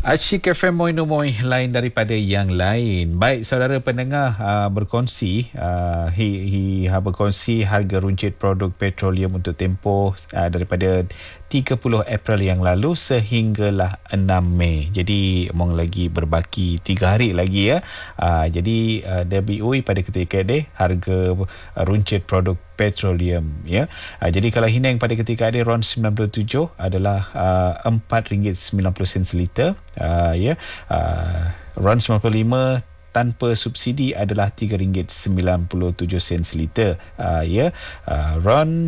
Asyik FM Moi no Moi, lain daripada yang lain. Baik, saudara pendengar berkongsi, berkongsi harga runcit produk petroleum untuk tempoh daripada 30 April yang lalu sehinggalah 6 Mei. Jadi mong lagi berbaki 3 hari lagi ya. Jadi WOE pada ketika ini harga runcit produk petroleum ya. Jadi kalau Hineng pada ketika ini RON 97 adalah RM4.90 seliter. RON 95 tanpa subsidi adalah RM3.97 seliter. RON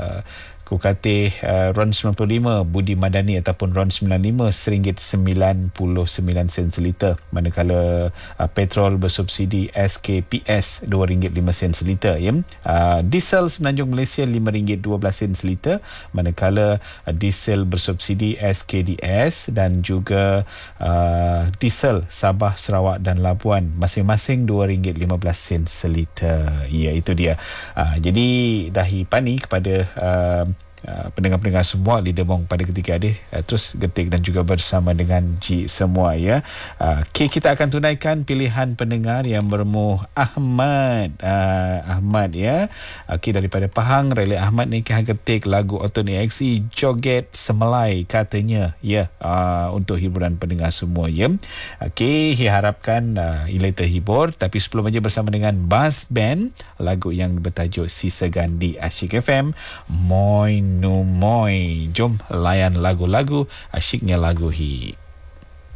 RON 95 Budi Madani ataupun RON 95 RM1.99 seliter, manakala petrol bersubsidi SKPS RM2.05 seliter ya. Diesel Semenanjung Malaysia RM5.12 seliter, manakala diesel bersubsidi SKDS dan juga diesel Sabah, Sarawak dan Labuan masing-masing RM2.15 seliter. Ya, itu dia. Jadi dahi pani kepada pendengar-pendengar semua Leader Bong pada ketika ini, terus getik dan juga bersama dengan Ji semua ya. Kita akan tunaikan pilihan pendengar yang bermu Ahmad ya. Daripada Pahang, Rela Ahmad ni getik lagu Otoni XE Joget Semelai katanya ya, untuk hiburan pendengar semua ya. Harapkan ilai terhibur, tapi sebelum aja bersama dengan Bass Band, lagu yang bertajuk Si Segan di Asyik FM Moi no Moi. Jom layan lagu-lagu asyiknya lagu hi.